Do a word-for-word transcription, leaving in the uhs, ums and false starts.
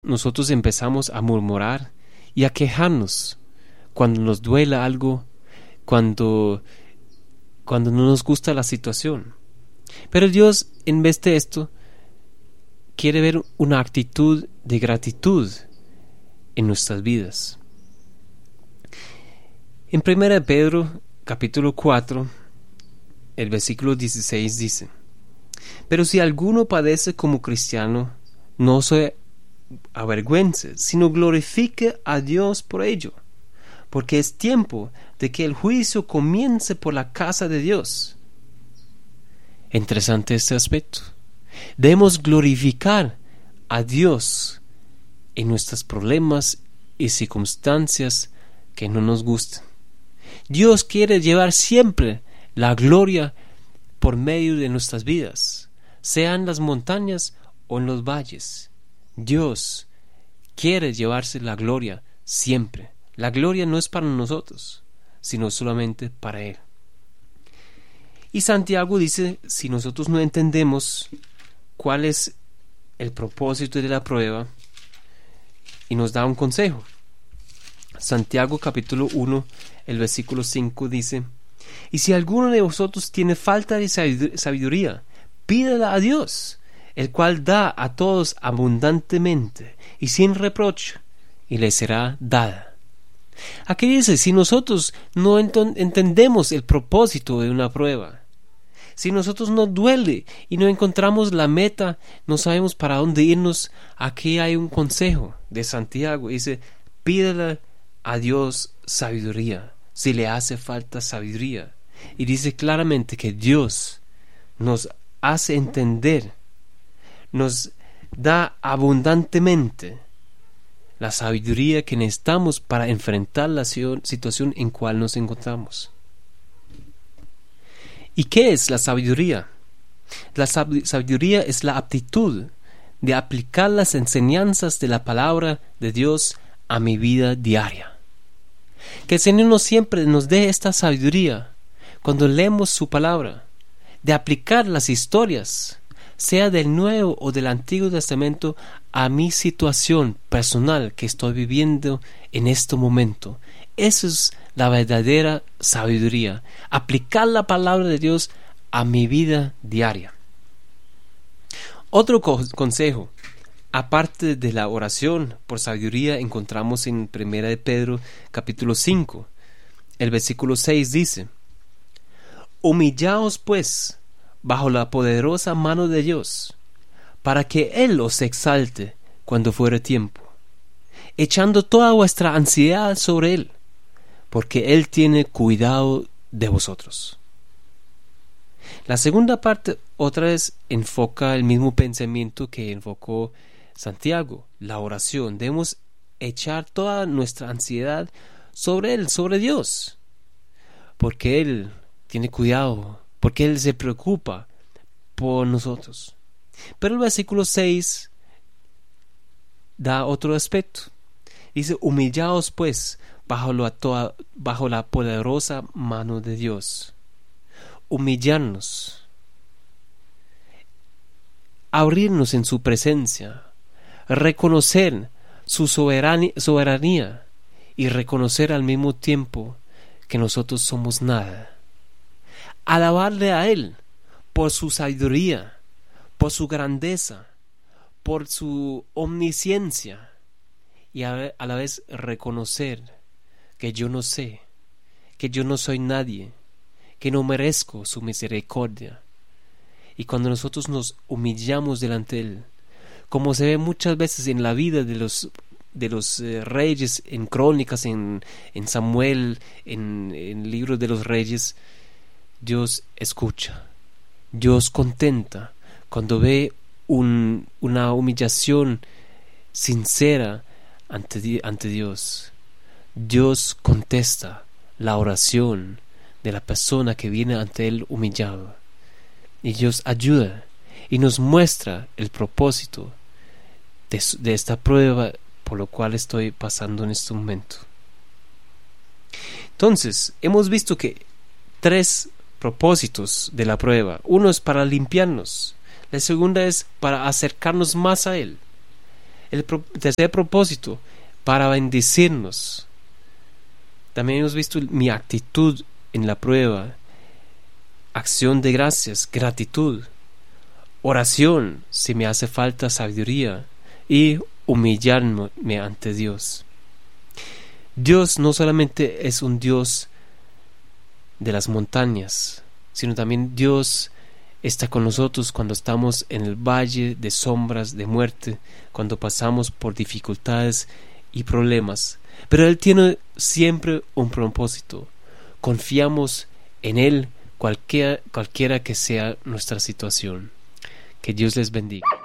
nosotros empezamos a murmurar y a quejarnos cuando nos duela algo, cuando, cuando no nos gusta la situación. Pero Dios, en vez de esto, quiere ver una actitud de gratitud en nuestras vidas. En primera de Pedro, capítulo cuatro, el versículo dieciséis dice: pero si alguno padece como cristiano, no se avergüence, sino glorifique a Dios por ello, porque es tiempo de que el juicio comience por la casa de Dios. Interesante este aspecto. Debemos glorificar a Dios en nuestros problemas y circunstancias que no nos gustan. Dios quiere llevar siempre la gloria por medio de nuestras vidas, sea en las montañas o en los valles. Dios quiere llevarse la gloria siempre. La gloria no es para nosotros, sino solamente para Él. Y Santiago dice, si nosotros no entendemos cuál es el propósito de la prueba, y nos da un consejo. Santiago capítulo uno, el versículo cinco dice: y si alguno de vosotros tiene falta de sabiduría, pídala a Dios, el cual da a todos abundantemente y sin reproche, y le será dada. Aquí dice, si nosotros no ent- entendemos el propósito de una prueba, si nosotros nos duele y no encontramos la meta, no sabemos para dónde irnos, aquí hay un consejo de Santiago. Dice, pídale a Dios sabiduría, si le hace falta sabiduría. Y dice claramente que Dios nos hace entender, nos da abundantemente la sabiduría que necesitamos para enfrentar la situación en cual nos encontramos. ¿Y qué es la sabiduría? La sab- sabiduría es la aptitud de aplicar las enseñanzas de la palabra de Dios a mi vida diaria. Que el Señor nos siempre nos dé esta sabiduría cuando leemos su palabra, de aplicar las historias, sea del Nuevo o del Antiguo Testamento, a mi situación personal que estoy viviendo en este momento. Eso es la verdadera sabiduría, aplicar la palabra de Dios a mi vida diaria. Otro co- consejo, aparte de la oración por sabiduría, encontramos en primera de Pedro capítulo cinco, el versículo seis dice: humillaos pues bajo la poderosa mano de Dios, para que Él os exalte cuando fuere tiempo, echando toda vuestra ansiedad sobre Él, porque Él tiene cuidado de vosotros. La segunda parte otra vez enfoca el mismo pensamiento que enfocó Santiago, la oración. Debemos echar toda nuestra ansiedad sobre Él, sobre Dios, porque Él tiene cuidado, porque Él se preocupa por nosotros. Pero el versículo seis da otro aspecto. Dice, humillaos pues bajo la, toda, bajo la poderosa mano de Dios. Humillarnos, abrirnos en su presencia, reconocer su soberanía, soberanía y reconocer al mismo tiempo que nosotros somos nada. Alabarle a Él por su sabiduría, por su grandeza, por su omnisciencia, y a la vez reconocer que yo no sé, que yo no soy nadie, que no merezco su misericordia. Y cuando nosotros nos humillamos delante de Él, como se ve muchas veces en la vida de los de los eh, reyes, en crónicas, en, en Samuel, en, en libros de los reyes, Dios escucha, Dios contenta cuando ve un, una humillación sincera ante, ante Dios. Dios contesta la oración de la persona que viene ante Él humillado, y Dios ayuda y nos muestra el propósito de, de esta prueba por lo cual estoy pasando en este momento. Entonces, hemos visto que tres propósitos de la prueba. Uno es para limpiarnos, la segunda es para acercarnos más a Él, El pro- tercer propósito, para bendecirnos. También hemos visto mi actitud en la prueba, acción de gracias, gratitud, oración si me hace falta sabiduría y humillarme ante Dios. Dios no solamente es un Dios de las montañas, sino también Dios está con nosotros cuando estamos en el valle de sombras de muerte, cuando pasamos por dificultades y problemas. Pero Él tiene siempre un propósito. Confiamos en Él cualquiera, cualquiera que sea nuestra situación. Que Dios les bendiga.